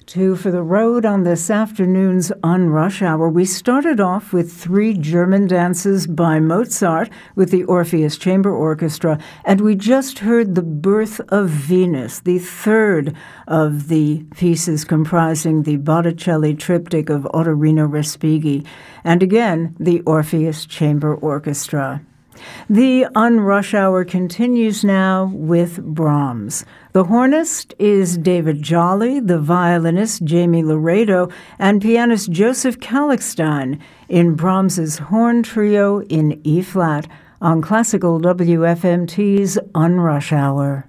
Two for the road on this afternoon's On Rush Hour. We started off with three German dances by Mozart with the Orpheus Chamber Orchestra, and we just heard The Birth of Venus, the third of the pieces comprising the Botticelli triptych of Ottorino Respighi, and again, the Orpheus Chamber Orchestra. The On Rush Hour continues now with Brahms. The hornist is David Jolly, the violinist Jamie Laredo, and pianist Joseph Kallichstein in Brahms's Horn Trio in E-flat on Classical WFMT's On Rush Hour.